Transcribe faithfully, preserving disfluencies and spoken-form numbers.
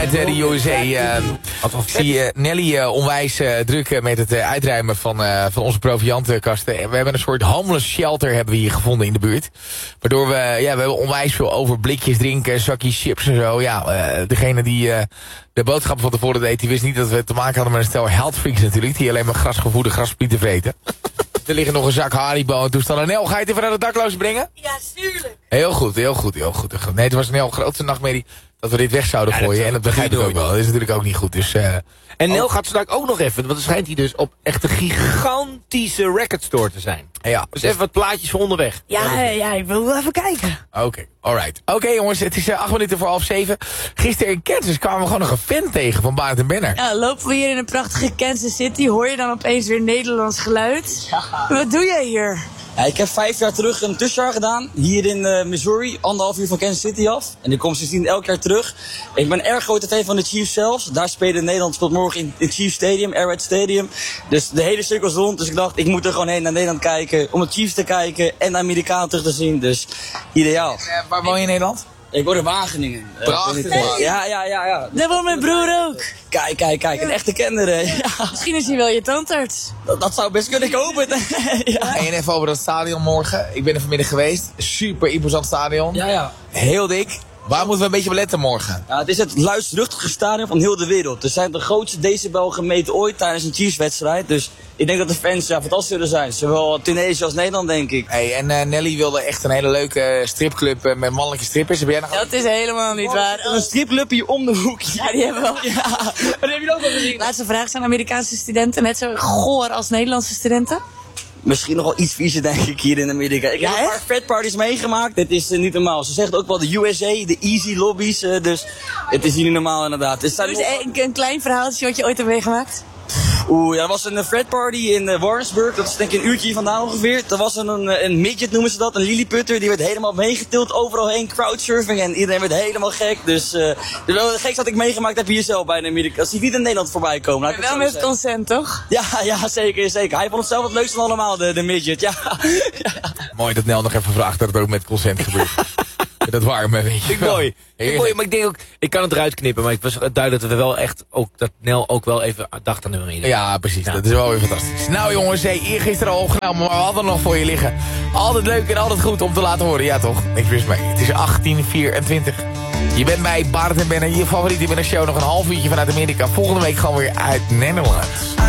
vanuit uh, de U S A uh, zie uh, Nelly uh, onwijs uh, druk uh, met het uh, uitruimen van, uh, van onze proviantenkasten. We hebben een soort homeless shelter hebben we hier gevonden in de buurt. Waardoor we, ja, we hebben onwijs veel over blikjes drinken, zakjes chips en zo. Ja, uh, degene die uh, de boodschappen van tevoren deed, die wist niet dat we te maken hadden met een stel health freaks natuurlijk. Die alleen maar grasgevoede grasprieten vreten. Er liggen nog een zak Haribo en toestanden. Nel, ga je het even naar de daklozen brengen? Ja, tuurlijk. Heel goed, heel goed, heel goed. Nee, het was een heel grootste nachtmerrie dat we dit weg zouden ja, gooien. Dat en dat begrijp ik ook wel. Dat is natuurlijk ook niet goed. Dus, uh, en Nel gaat straks ook nog even, want dan schijnt hij dus op echt een gigantische recordstore te zijn. Ja, dus even wat plaatjes voor onderweg. Ja, ja, ik wil wel even kijken. Oké, okay, alright. Oké okay, jongens, het is uh, acht minuten voor half zeven. Gisteren in Kansas kwamen we gewoon nog een fan tegen van Barend en Benner. Ja, lopen we hier in een prachtige Kansas City, hoor je dan opeens weer Nederlands geluid. Ja. Wat doe jij hier? Ja, ik heb vijf jaar terug een tussenjaar gedaan, hier in uh, Missouri, anderhalf uur van Kansas City af. En ik kom sindsdien elk jaar terug. Ik ben erg grote fan van de Chiefs zelfs. Daar spelen Nederland speelt morgen in het Chiefs Stadium, Arrowhead Stadium. Dus de hele cirkel is rond, dus ik dacht ik moet er gewoon heen naar Nederland kijken, om de Chiefs te kijken en de Amerikanen terug te zien. Dus ideaal. En, uh, waar woon je in Nederland? Ik woon in Wageningen. Prachtig. Uh, ja, ja, ja, ja. Dat woont mijn broer ook. Kijk, kijk, kijk. Een echte kenner. Ja. Misschien is hij wel je tandarts. Dat, dat zou best kunnen, ik hoop het. Ja. En even over dat stadion morgen. Ik ben er vanmiddag geweest. Super imposant stadion. Ja, ja. Heel dik. Waar moeten we een beetje beletten morgen? Ja, het is het luidruchtigste stadion van heel de wereld. Er zijn de grootste decibel gemeten ooit tijdens een Chiefs-wedstrijd. Dus ik denk dat de fans ja, fantastisch zullen zijn. Zowel Tunesië als Nederland, denk ik. Hey, en uh, Nelly wilde echt een hele leuke stripclub uh, met mannelijke strippers. Heb jij nog... Dat is helemaal niet waar. Een stripclub hier om de hoek. Ja, die hebben we al. Ja, dat heb je ook al gezien. Laatste vraag, zijn Amerikaanse studenten net zo goor als Nederlandse studenten? Misschien nog wel iets viezer, denk ik, hier in Amerika. Ik ja, heb een paar fatparties meegemaakt. Dit is uh, niet normaal. Ze zegt ook wel de U S A, de easy lobby's. Uh, dus het is hier niet normaal, inderdaad. Dus nog... een, een klein verhaaltje wat je ooit hebt meegemaakt? Oeh, ja, er was een uh, fratparty in uh, Warrensburg. Dat is denk ik een uurtje vandaan ongeveer. Er was een, een, een midget, noemen ze dat. Een lilliputter. Die werd helemaal meegetild overal heen. Crowdsurfing. En iedereen werd helemaal gek. Dus uh, de gekste wat ik meegemaakt heb hier zelf bij in Amerika. Dat zie ik niet in Nederland voorbij komen. Maar wel met zeggen. Consent, toch? Ja, ja, zeker, zeker. Hij vond het zelf het leukste van allemaal, de, de midget. Ja. Ja. Mooi dat Nel nog even vraagt dat het ook met consent gebeurt. Dat warme, weet je. Ik mooi. Ik mooi. Maar ik denk ook, ik kan het eruit knippen, maar het was duidelijk dat we wel echt, ook, dat Nel ook wel even dacht aan de manier. Ja, precies. Ja. Dat is wel weer fantastisch. Nou jongens, hey, eergisteren al opgenomen, maar we hadden nog voor je liggen. Altijd leuk en altijd goed om te laten horen. Ja toch? Niks mis mee. Het is achttien vierentwintig. Je bent bij Barend en Benner, je favoriete Benner show, nog een half uurtje vanuit Amerika. Volgende week gewoon weer uit Nederland.